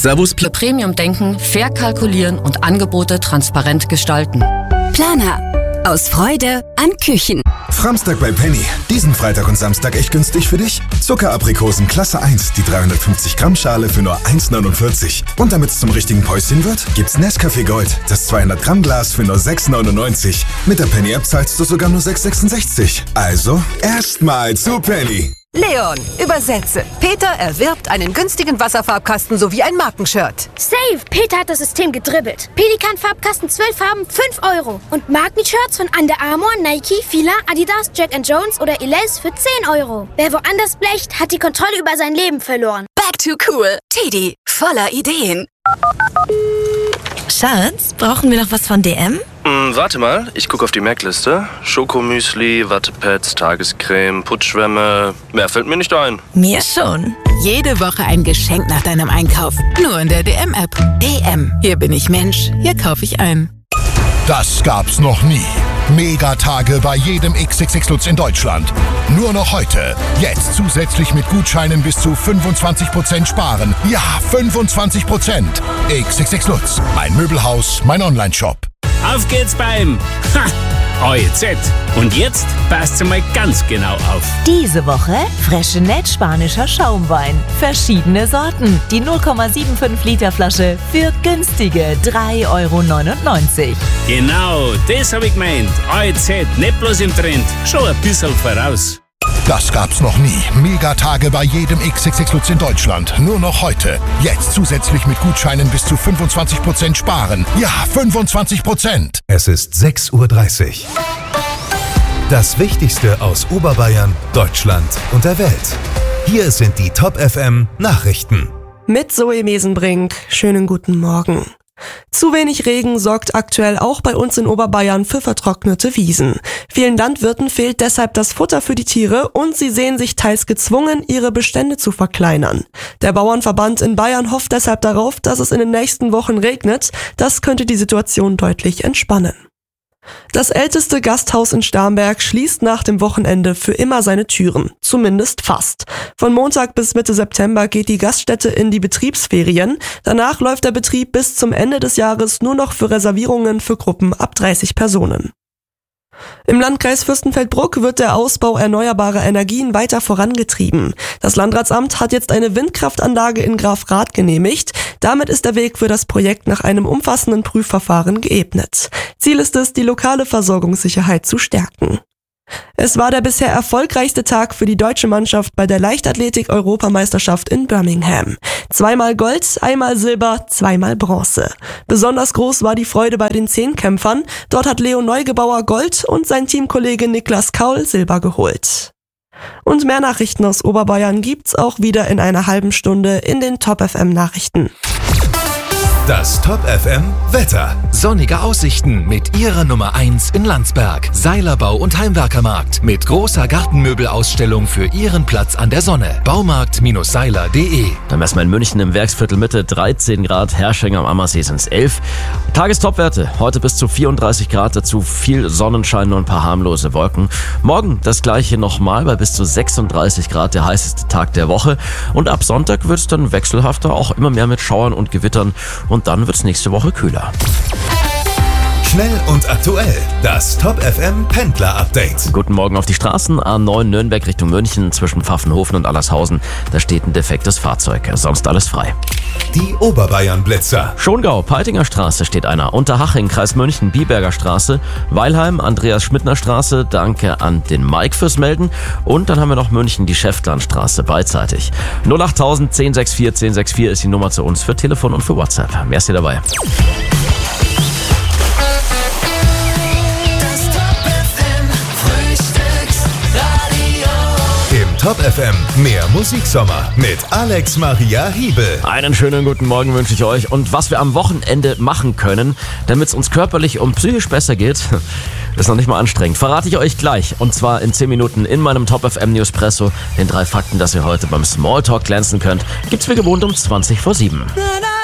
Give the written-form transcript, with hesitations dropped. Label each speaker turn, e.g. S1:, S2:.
S1: Servus.
S2: Für Premium denken, fair kalkulieren und Angebote transparent gestalten.
S3: Planer. Aus Freude an Küchen.
S4: Framstag bei Penny. Diesen Freitag und Samstag echt günstig für dich? Zuckeraprikosen Klasse 1, die 350 Gramm Schale für nur 1,49. Und damit es zum richtigen Päuschen wird, gibt's Nescafé Gold, das 200 Gramm Glas für nur 6,99. Mit der Penny App zahlst du sogar nur 6,66. Also, erstmal zu Penny.
S5: Leon, übersetze. Peter erwirbt einen günstigen Wasserfarbkasten sowie ein Markenshirt.
S6: Safe! Peter hat das System gedribbelt. Pelikan-Farbkasten 12 Farben, 5 €. Und Markenshirts von Under Armour, Nike, Fila, Adidas, Jack & Jones oder Elize für 10 €. Wer woanders blecht, hat die Kontrolle über sein Leben verloren.
S3: Back to cool. Teddy, voller Ideen.
S7: Schatz, brauchen wir noch was von DM?
S8: Warte mal, ich gucke auf die Merkliste. Schokomüsli, Wattepads, Tagescreme, Putzschwämme. Mehr fällt mir nicht ein.
S7: Mir schon.
S9: Jede Woche ein Geschenk nach deinem Einkauf. Nur in der DM-App. DM. Hier bin ich Mensch. Hier kaufe ich ein.
S10: Das gab's noch nie. Megatage bei jedem XXX Lutz in Deutschland. Nur noch heute. Jetzt zusätzlich mit Gutscheinen bis zu 25% sparen. Ja, 25%. XXX Lutz. Mein Möbelhaus, mein Onlineshop.
S11: Auf geht's beim AEZ. Und jetzt passt mal ganz genau auf.
S12: Diese Woche Freixenet spanischer Schaumwein. Verschiedene Sorten. Die 0,75 Liter Flasche für günstige 3,99 €.
S11: Genau, das hab ich gemeint. AEZ, nicht bloß im Trend, schon ein bisschen voraus.
S10: Das gab's noch nie. Megatage bei jedem XXX Lutz in Deutschland. Nur noch heute. Jetzt zusätzlich mit Gutscheinen bis zu 25% sparen. Ja, 25%.
S13: Es ist 6:30 Uhr. Das Wichtigste aus Oberbayern, Deutschland und der Welt. Hier sind die Top FM Nachrichten.
S14: Mit Zoe Mesenbrink. Schönen guten Morgen. Zu wenig Regen sorgt aktuell auch bei uns in Oberbayern für vertrocknete Wiesen. Vielen Landwirten fehlt deshalb das Futter für die Tiere und sie sehen sich teils gezwungen, ihre Bestände zu verkleinern. Der Bauernverband in Bayern hofft deshalb darauf, dass es in den nächsten Wochen regnet. Das könnte die Situation deutlich entspannen. Das älteste Gasthaus in Starnberg schließt nach dem Wochenende für immer seine Türen, zumindest fast. Von Montag bis Mitte September geht die Gaststätte in die Betriebsferien. Danach läuft der Betrieb bis zum Ende des Jahres nur noch für Reservierungen für Gruppen ab 30 Personen. Im Landkreis Fürstenfeldbruck wird der Ausbau erneuerbarer Energien weiter vorangetrieben. Das Landratsamt hat jetzt eine Windkraftanlage in Grafrath genehmigt. Damit ist der Weg für das Projekt nach einem umfassenden Prüfverfahren geebnet. Ziel ist es, die lokale Versorgungssicherheit zu stärken. Es war der bisher erfolgreichste Tag für die deutsche Mannschaft bei der Leichtathletik-Europameisterschaft in Birmingham. 2-mal Gold, 1-mal Silber, 2-mal Bronze. Besonders groß war die Freude bei den Zehnkämpfern. Dort hat Leo Neugebauer Gold und sein Teamkollege Niklas Kaul Silber geholt. Und mehr Nachrichten aus Oberbayern gibt's auch wieder in einer halben Stunde in den Top FM Nachrichten.
S13: Das Top FM Wetter. Sonnige Aussichten mit ihrer Nummer 1 in Landsberg. Seilerbau und Heimwerkermarkt mit großer Gartenmöbelausstellung für Ihren Platz an der Sonne. Baumarkt-seiler.de.
S15: Dann messen wir in München im Werksviertel Mitte 13 Grad, Herrsching am Ammersee sind es 11. Tagestopwerte, heute bis zu 34 Grad, dazu viel Sonnenschein und ein paar harmlose Wolken. Morgen das gleiche nochmal bei bis zu 36 Grad, der heißeste Tag der Woche. Und ab Sonntag wird es dann wechselhafter, auch immer mehr mit Schauern und Gewittern. Und dann wird es nächste Woche kühler.
S13: Schnell und aktuell. Das Top FM Pendler Update.
S15: Guten Morgen auf die Straßen. A9 Nürnberg Richtung München zwischen Pfaffenhofen und Allershausen. Da steht ein defektes Fahrzeug. Sonst alles frei.
S13: Die Oberbayern Blitzer.
S15: Schongau, Peitinger Straße steht einer. Unterhaching, Kreis München, Biberger Straße. Weilheim, Andreas Schmidtner Straße. Danke an den Mike fürs Melden. Und dann haben wir noch München, die Schäftlarnstraße beidseitig. 08000 1064 1064 ist die Nummer zu uns für Telefon und für WhatsApp. Wer ist hier dabei?
S13: Top FM, mehr Musiksommer mit Alex Maria Hiebel.
S15: Einen schönen guten Morgen wünsche ich euch. Und was wir am Wochenende machen können, damit es uns körperlich und psychisch besser geht, ist noch nicht mal anstrengend. Verrate ich euch gleich. Und zwar in 10 Minuten in meinem Top FM Newspresso. Den 3 Fakten, dass ihr heute beim Smalltalk glänzen könnt, gibt's wie gewohnt um 7:20.